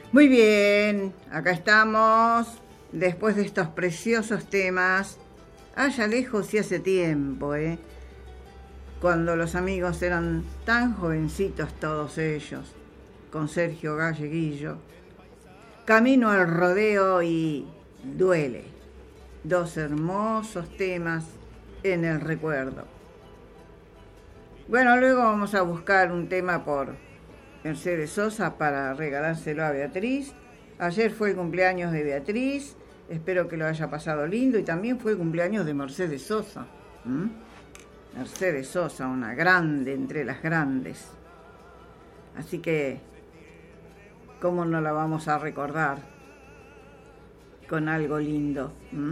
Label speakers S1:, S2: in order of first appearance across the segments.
S1: Muy bien, acá estamos, después de estos preciosos temas, allá lejos y hace tiempo, cuando los amigos eran tan jovencitos todos ellos, con Sergio Galleguillo, Camino al Rodeo y Duele, dos hermosos temas en el recuerdo. Bueno, luego vamos a buscar un tema por Mercedes Sosa para regalárselo a Beatriz. Ayer fue el cumpleaños de Beatriz, espero que lo haya pasado lindo, y también fue el cumpleaños de Mercedes Sosa. Mercedes Sosa, una grande entre las grandes. Así que, ¿cómo no la vamos a recordar con algo lindo?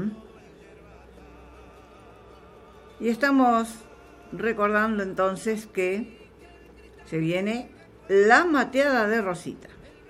S1: Y estamos recordando entonces que se viene la mateada de Rosita.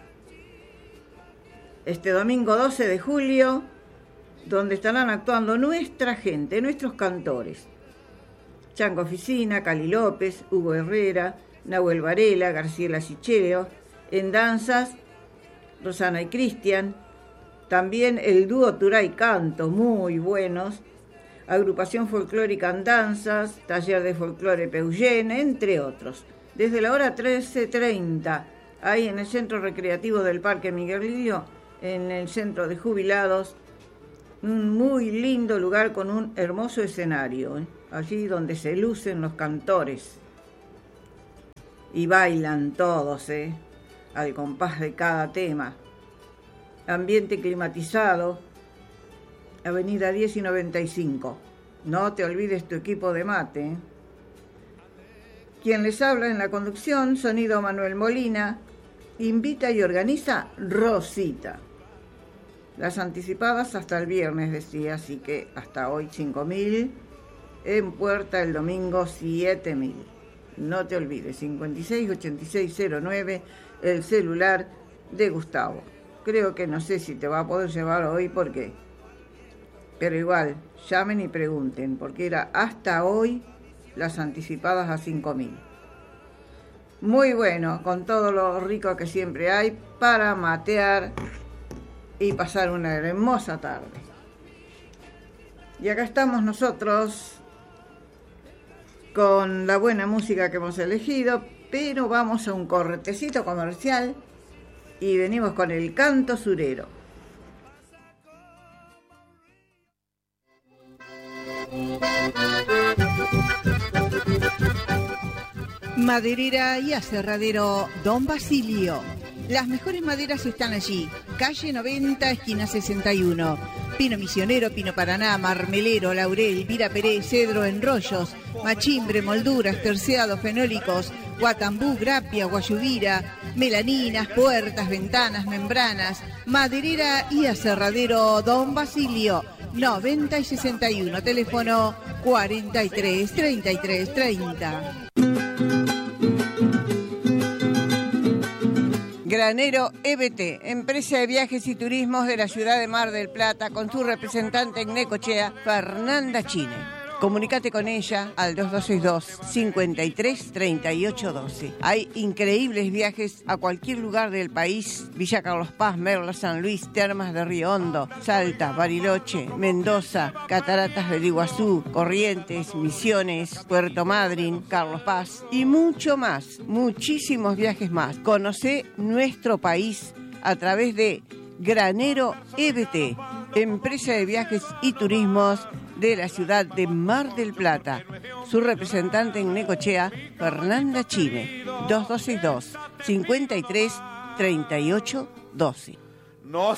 S1: Este domingo 12 de julio, donde estarán actuando nuestra gente, nuestros cantores. Chango Oficina, Cali López, Hugo Herrera, Nahuel Varela, García Sicheo. En danzas, Rosana y Cristian. También el dúo Turay Canto, muy buenos. Agrupación folclórica en danzas, taller de folclore Peugen, entre otros. Desde la hora 13:30, ahí en el Centro Recreativo del Parque Miguelillo, en el Centro de Jubilados, un muy lindo lugar con un hermoso escenario, allí donde se lucen los cantores y bailan todos, al compás de cada tema. Ambiente climatizado, Avenida 10 y 95. No te olvides tu equipo de mate. Quien les habla en la conducción, sonido Manuel Molina, invita y organiza Rosita. Las anticipadas hasta el viernes, decía, así que hasta hoy 5.000, en puerta el domingo 7.000. No te olvides, 568609, el celular de Gustavo. Creo que no sé si te va a poder llevar hoy, ¿por qué? Pero igual, llamen y pregunten, porque era hasta hoy las anticipadas a 5.000. Muy bueno, con todo lo rico que siempre hay para matear y pasar una hermosa tarde. Y acá estamos nosotros con la buena música que hemos elegido, pero vamos a un cortecito comercial y venimos con el canto surero.
S2: Maderera y aserradero Don Basilio. Las mejores maderas están allí. Calle 90, esquina 61. Pino misionero, pino paraná, marmelero, laurel, vira peré, cedro en rollos, machimbre, molduras, terciados, fenólicos, guatambú, grapia, guayubira, melaninas, puertas, ventanas, membranas. Maderera y aserradero Don Basilio. 90 y 61. Teléfono 43 33 30.
S1: Granero EBT, empresa de viajes y turismos de la ciudad de Mar del Plata, con su representante en Necochea, Fernanda Chine. Comunícate con ella al 2262-533812. Hay increíbles viajes a cualquier lugar del país: Villa Carlos Paz, Merla, San Luis, Termas de Río Hondo, Salta, Bariloche, Mendoza, Cataratas del Iguazú, Corrientes, Misiones, Puerto Madryn, Carlos Paz y mucho más, muchísimos viajes más. Conocé nuestro país a través de Granero EBT, empresa de viajes y turismos de la ciudad de Mar del Plata. Su representante en Necochea, Fernanda Chine, 2262-533812.